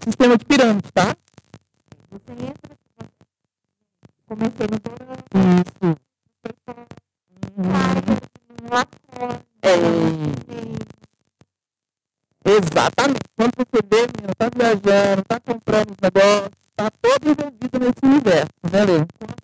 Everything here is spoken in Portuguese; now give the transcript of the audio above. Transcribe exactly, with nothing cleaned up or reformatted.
sistema de pirâmide, tá? Você entra, comecei no verão, Isso. vai, É, exatamente. Quando você vê, menina, tá viajando, tá comprando os negócios, tá todo envolvido nesse universo, né, Lê? com